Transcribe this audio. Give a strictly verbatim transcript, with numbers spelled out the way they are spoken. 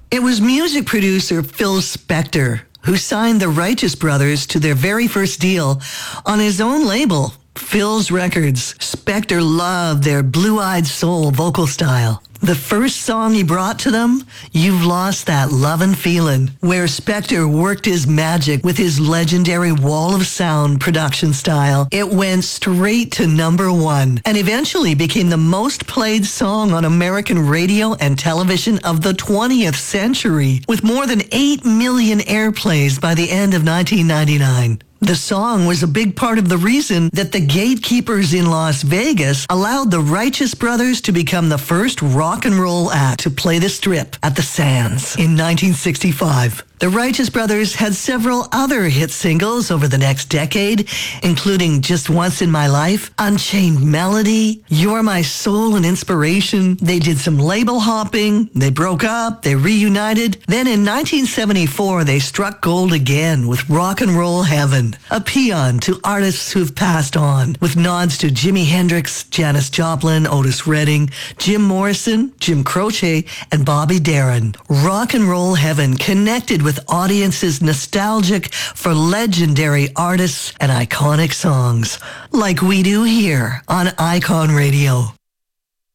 It was music producer Phil Spector who signed the Righteous Brothers to their very first deal on his own label, Phil's Records. Spector loved their blue-eyed soul vocal style. The first song he brought to them, You've Lost That Lovin' Feelin', where Spector worked his magic with his legendary wall of sound production style. It went straight to number one and eventually became the most played song on American radio and television of the twentieth century, with more than eight million airplays by the end of nineteen ninety-nine. The song was a big part of the reason that the gatekeepers in Las Vegas allowed the Righteous Brothers to become the first rock and roll act to play the Strip at the Sands in nineteen sixty-five. The Righteous Brothers had several other hit singles over the next decade, including Just Once in My Life, Unchained Melody, You're My Soul and Inspiration. They did some label hopping, they broke up, they reunited. Then in nineteen seventy-four, they struck gold again with Rock and Roll Heaven, a paean to artists who've passed on, with nods to Jimi Hendrix, Janis Joplin, Otis Redding, Jim Morrison, Jim Croce, and Bobby Darin. Rock and Roll Heaven connected with audiences nostalgic for legendary artists and iconic songs, like we do here on Icon Radio.